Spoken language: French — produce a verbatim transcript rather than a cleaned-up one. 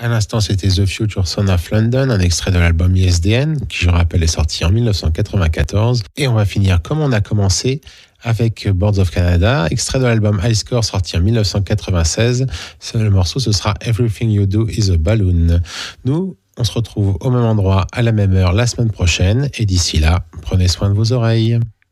À l'instant, c'était The Future Son of London, un extrait de l'album I S D N, qui, je rappelle, est sorti en dix-neuf cent quatre-vingt-quatorze. Et on va finir comme on a commencé, avec Boards of Canada, extrait de l'album High Score, sorti en dix-neuf cent quatre-vingt-seize. Le morceau, ce sera Everything You Do Is a Balloon. Nous, on se retrouve au même endroit, à la même heure, la semaine prochaine. Et d'ici là, prenez soin de vos oreilles.